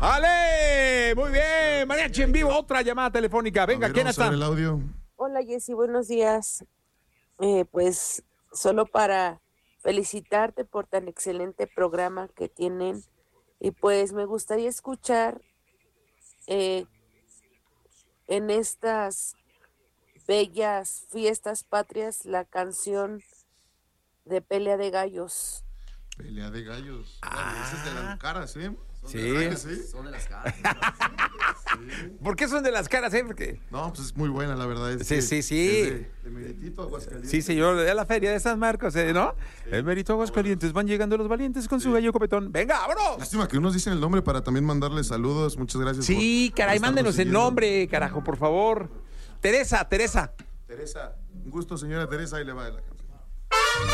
¡Ale! Muy bien, mariachi en vivo, otra llamada telefónica. Venga, ¿quién está? El audio. Hola Jessy, buenos días. Pues solo para felicitarte por tan excelente programa que tienen y pues me gustaría escuchar en estas bellas fiestas patrias la canción de Pelea de Gallos. Pelea de gallos. Esa es de las caras, ¿eh? Sí. Son de las caras. ¿Por qué son de las caras, Porque... No, pues es muy buena, la verdad. Sí. Es de Meritito, Aguascalientes. Sí, señor, de la feria de San Marcos, ¿no? El Mérito Aguascalientes, van llegando los valientes con su gallo copetón. ¡Venga, vámonos! Lástima que unos dicen el nombre para también mandarles saludos. Muchas gracias. Sí, caray, por mándenos el siguiendo. nombre, carajo, por favor. Teresa. Teresa, un gusto, señora Teresa, ahí le va la canción.